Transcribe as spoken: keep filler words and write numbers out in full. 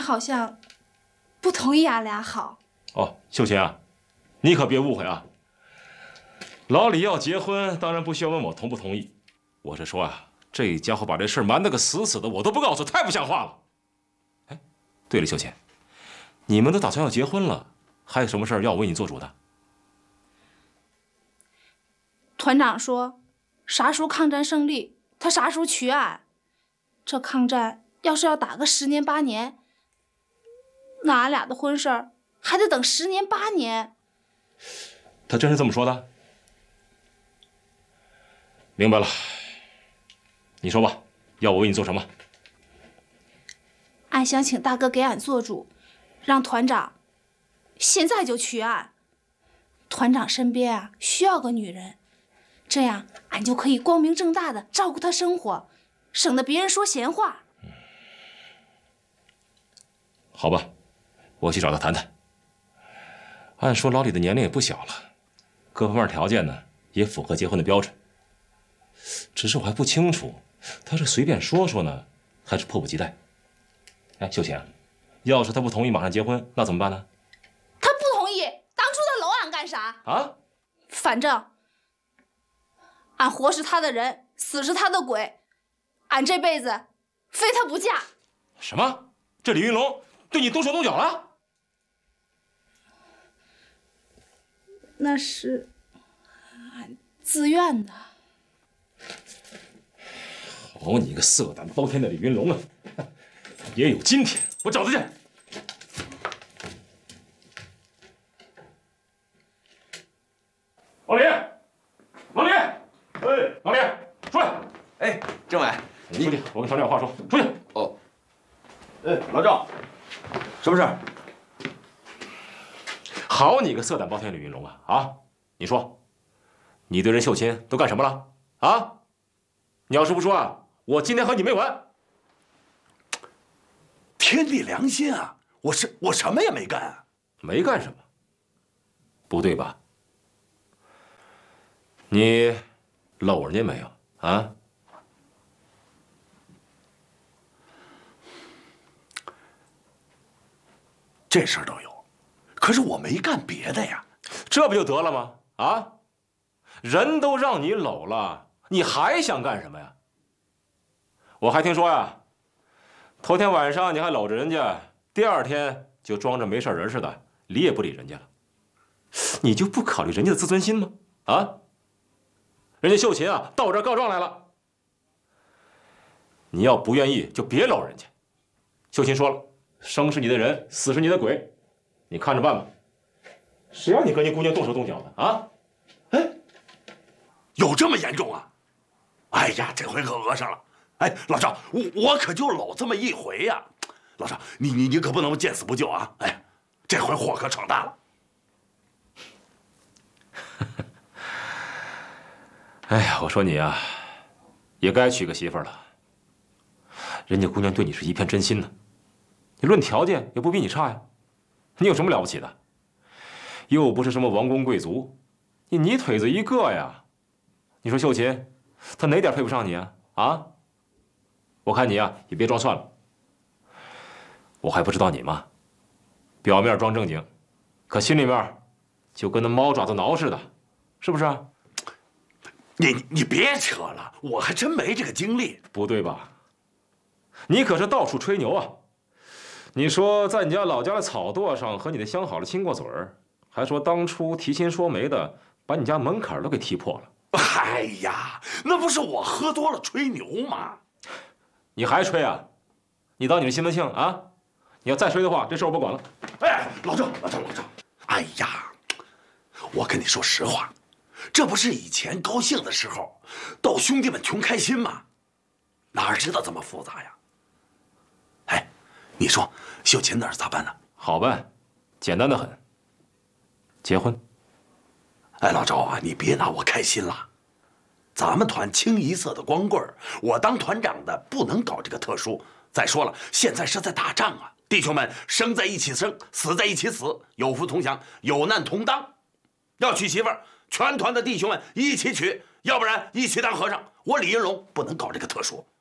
好像不同意俺俩好。 哦，秀琴啊，你可别误会啊。老李要结婚，当然不需要问我同不同意。我是说啊，这家伙把这事瞒得个死死的，我都不告诉，太不像话了。哎，对了，秀琴，你们都打算要结婚了，还有什么事儿要我为你做主的？ 团长说，啥时候抗战胜利，他啥时候娶俺。这抗战要是要打个十年八年，那俺俩的婚事儿还得等十年八年。 他真是这么说的？明白了，你说吧，要我为你做什么？ 俺想请大哥给俺做主，让团长现在就娶俺。团长身边啊需要个女人，这样俺就可以光明正大的照顾他生活，省得别人说闲话。 嗯，好吧，我去找他谈谈。按说老李的年龄也不小了，各方面条件呢也符合结婚的标准。只是我还不清楚，他是随便说说呢，还是迫不及待？哎，秀琴，要是他不同意马上结婚，那怎么办呢？ 他不同意，当初他搂俺干啥？ 啊？ 反正俺活是他的人，死是他的鬼，俺这辈子非他不嫁。 什么？这李云龙对你动手动脚了？ 那是俺自愿的。 好你个色胆包天的李云龙啊！也有今天，我找他去。老李，老李，哎，老李，出来！ 哎，政委， 你出去，我跟团长有话说。出去。 哦。哎，老赵，什么事儿？ 好你个色胆包天的李云龙啊！啊，你说，你对任秀琴都干什么了？啊？你要是不说啊，我今天和你没完！ 天地良心啊！我是我什么也没干啊！ 没干什么？不对吧？你搂人家没有啊？ 这事儿都有，可是我没干别的呀。 这不就得了吗？啊，人都让你搂了，你还想干什么呀？我还听说呀，头天晚上你还搂着人家，第二天就装着没事人似的，理也不理人家了。你就不考虑人家的自尊心吗？啊？人家秀琴啊，到我这儿告状来了。你要不愿意，就别搂人家。秀琴说了，生是你的人，死是你的鬼，你看着办吧。谁让你跟你姑娘动手动脚的啊？ 哎，有这么严重啊？哎呀，这回可讹上了。哎，老赵，我我可就搂这么一回呀。老赵，你你你可不能见死不救啊！哎，这回祸可闯大了。 哎呀，我说你啊，也该娶个媳妇儿了。人家姑娘对你是一片真心呢，你论条件也不比你差呀。你有什么了不起的？又不是什么王公贵族，你泥腿子一个呀。你说秀琴，她哪点配不上你啊？啊？我看你啊，也别装蒜了。我还不知道你吗？表面装正经，可心里面就跟那猫爪子挠似的，是不是啊？ 你你别扯了，我还真没这个经历。 不对吧？你可是到处吹牛啊！你说在你家老家的草垛上和你的相好的亲过嘴儿，还说当初提亲说媒的把你家门槛都给踢破了。 哎呀，那不是我喝多了吹牛吗？ 你还吹啊？你当你是西门庆啊？你要再吹的话，这事我不管了。 哎，老赵，老赵，老赵，哎呀，我跟你说实话，这不是以前高兴的时候逗兄弟们穷开心吗？哪知道这么复杂呀？哎，你说秀琴那儿咋办呢？ 好办，简单的很。结婚。 哎，老赵啊，你别拿我开心了。咱们团清一色的光棍儿，我当团长的不能搞这个特殊。再说了，现在是在打仗啊，弟兄们生在一起生，死在一起死，有福同享，有难同当。要娶媳妇儿，全团的弟兄们一起娶，要不然一起当和尚。我李云龙不能搞这个特殊。